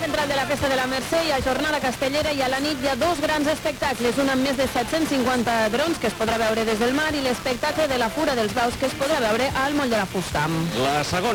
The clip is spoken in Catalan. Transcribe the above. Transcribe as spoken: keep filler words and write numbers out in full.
central de la Festa de la Mercè hi ha jornada castellera i a la nit hi ha dos grans espectacles, un amb més de set-cents cinquanta drons que es podrà veure des del mar i l'espectacle de la Fura dels Daus que es podrà veure al Moll de la Fusta. La segona